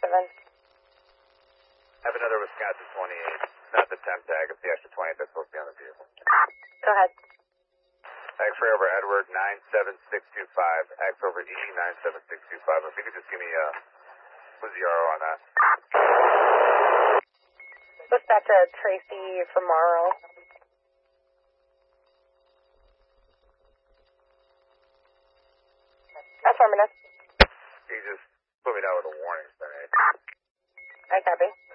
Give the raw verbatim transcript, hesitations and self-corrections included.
seven. I have another Wisconsin twenty-eight. Not the temp tag, it's the extra twenty that's supposed to be on the vehicle. Go ahead. X-ray over Edward nine seven six two five. X over E nine seven six two five. If you could just give me uh, what's the R O on that? What's that to Tracy from Morrow? Affirmative. You just put me down with a warning, sorry. I copy.